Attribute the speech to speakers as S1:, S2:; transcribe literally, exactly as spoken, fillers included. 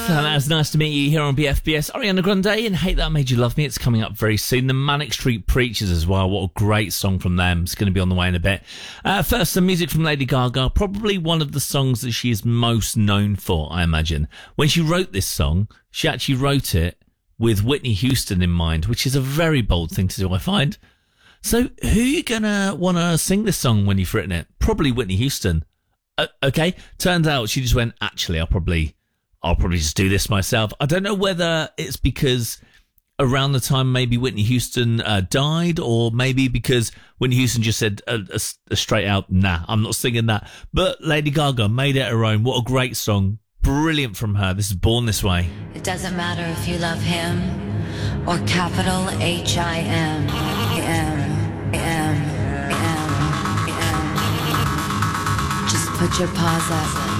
S1: It's nice to meet you here on B F B S. Ariana Grande and Hate That Made You Love Me. It's coming up very soon. The Manic Street Preachers as well. What a great song from them. It's going to be on the way in a bit. Uh, first, some music from Lady Gaga. Probably one of the songs that she is most known for, I imagine. When she wrote this song, she actually wrote it with Whitney Houston in mind, which is a very bold thing to do, I find. So who are you going to want to sing this song when you've written it? Probably Whitney Houston. Uh, okay, turns out she just went, actually, I'll probably... I'll probably just do this myself. I don't know whether it's because around the time maybe Whitney Houston uh, died, or maybe because Whitney Houston just said a, a, a straight out, nah, I'm not singing that. But Lady Gaga made it her own. What a great song. Brilliant from her. This is Born This Way.
S2: It doesn't matter if you love him or capital H I M. M, M, M, M. Just put your paws up.